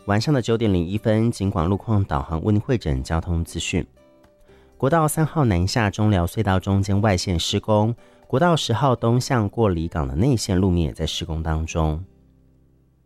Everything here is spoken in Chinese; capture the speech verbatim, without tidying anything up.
晚上的九点零一分，警广路况导航为您汇整交通资讯。国道三号南下中寮隧道中间外线施工，国道十号东向过里港的内线路面也在施工当中。